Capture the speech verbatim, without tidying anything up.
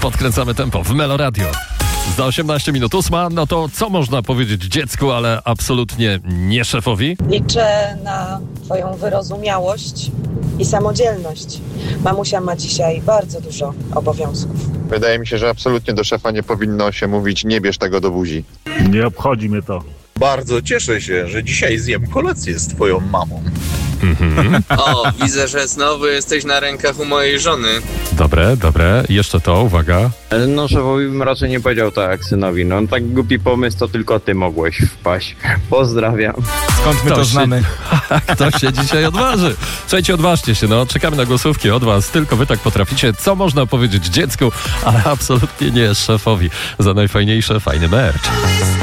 podkręcamy tempo w Melo Radio. Za osiemnaście minut ósma, no to co można powiedzieć dziecku, ale absolutnie nie szefowi? Liczę na twoją wyrozumiałość i samodzielność. Mamusia ma dzisiaj bardzo dużo obowiązków. Wydaje mi się, że absolutnie do szefa nie powinno się mówić: nie bierz tego do buzi. Nie obchodzi mnie to. Bardzo cieszę się, że dzisiaj zjem kolację z twoją mamą. Mhm. O, widzę, że znowu jesteś na rękach u mojej żony. Dobre, dobre. Jeszcze to, uwaga. No szefowi bym raczej nie powiedział tak jak synowi. No tak głupi pomysł, to tylko ty mogłeś wpaść. Pozdrawiam. Skąd my Kto to się- znamy? Kto się dzisiaj odważy? Słuchajcie, odważcie się, no. Czekamy na głosówki od was. Tylko wy tak potraficie. Co można powiedzieć dziecku, ale absolutnie nie szefowi. Za najfajniejsze, fajny merch.